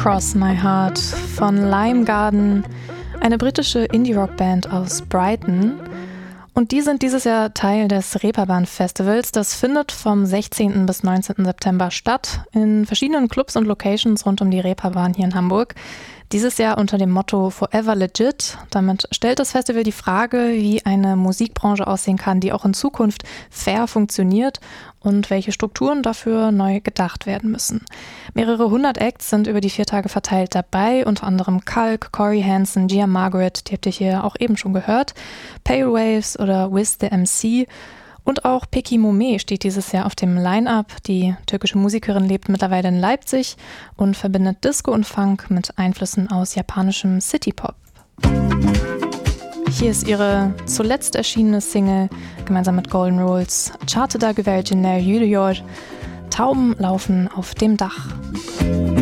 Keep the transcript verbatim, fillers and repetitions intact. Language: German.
Cross My Heart von Lime Garden, eine britische Indie-Rock-Band aus Brighton. Und die sind dieses Jahr Teil des Reeperbahn-Festivals. Das findet vom sechzehnten bis neunzehnten September statt in verschiedenen Clubs und Locations rund um die Reeperbahn hier in Hamburg. Dieses Jahr unter dem Motto Forever Legit. Damit stellt das Festival die Frage, wie eine Musikbranche aussehen kann, die auch in Zukunft fair funktioniert und welche Strukturen dafür neu gedacht werden müssen. Mehrere hundert Acts sind über die vier Tage verteilt dabei, unter anderem Kalk, Corey Hansen, Gia Margaret, die habt ihr hier auch eben schon gehört, Pale Waves oder Wiz the M C. Und auch Peki Mome steht dieses Jahr auf dem Line-Up. Die türkische Musikerin lebt mittlerweile in Leipzig und verbindet Disco und Funk mit Einflüssen aus japanischem City-Pop. Hier ist ihre zuletzt erschienene Single gemeinsam mit Golden Rules. Çatıda güvercinler yürüyor. Tauben laufen auf dem Dach.